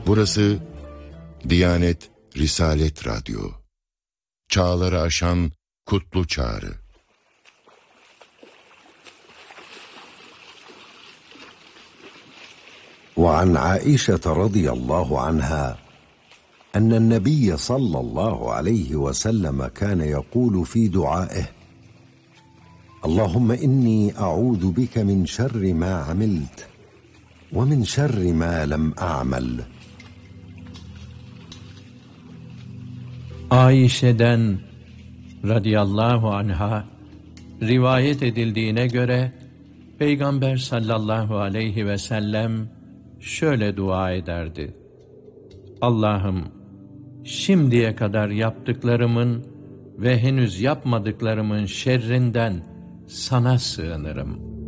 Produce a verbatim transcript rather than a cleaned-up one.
Burası Diyanet Risalet Radyo. Çağları aşan kutlu çağrı. وعن عائشة رضي الله عنها أن النبي صلى الله عليه وسلم كان يقول في دعائه: اللهم إني أعوذ بك من شر ما عملت ومن شر ما لم أعمل. Ayşe'den radıyallahu anha rivayet edildiğine göre Peygamber sallallahu aleyhi ve sellem şöyle dua ederdi: Allah'ım, şimdiye kadar yaptıklarımın ve henüz yapmadıklarımın şerrinden sana sığınırım.